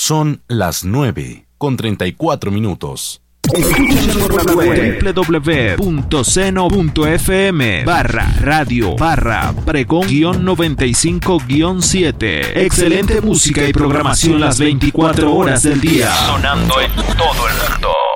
Son las 9:34. www.seno.fm/radio/pregón-95-7. Excelente música y programación las 24 horas del día. Sonando en todo el mundo.